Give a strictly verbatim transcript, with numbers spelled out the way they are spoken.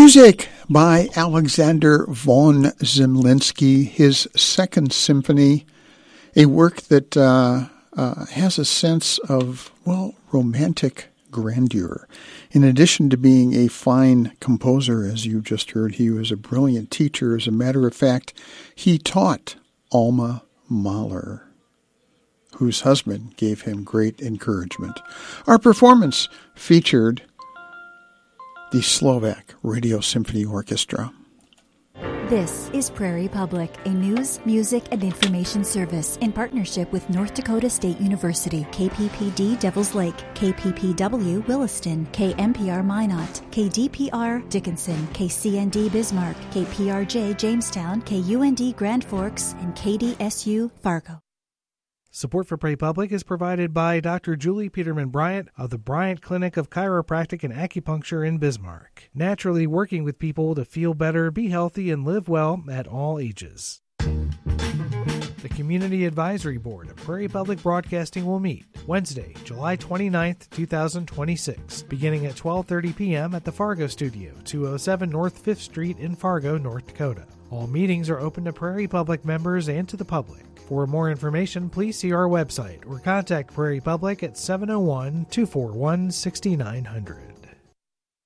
Music by Alexander von Zemlinsky, his Second Symphony, a work that uh, uh, has a sense of, well, romantic grandeur. In addition to being a fine composer, as you just heard, he was a brilliant teacher. As a matter of fact, he taught Alma Mahler, whose husband gave him great encouragement. Our performance featured the Slovak Radio Symphony Orchestra. This is Prairie Public, a news, music, and information service in partnership with North Dakota State University, K P P D Devils Lake, K P P W Williston, K M P R Minot, K D P R Dickinson, K C N D Bismarck, K P R J Jamestown, K U N D Grand Forks, and K D S U Fargo. Support for Prairie Public is provided by Doctor Julie Peterman Bryant of the Bryant Clinic of Chiropractic and Acupuncture in Bismarck, naturally working with people to feel better, be healthy, and live well at all ages. The Community Advisory Board of Prairie Public Broadcasting will meet Wednesday, July twenty-ninth, twenty twenty-six, beginning at twelve thirty p.m. at the Fargo Studio, two oh seven North fifth Street in Fargo, North Dakota. All meetings are open to Prairie Public members and to the public. For more information, please see our website or contact Prairie Public at seven oh one, two four one, six nine zero zero.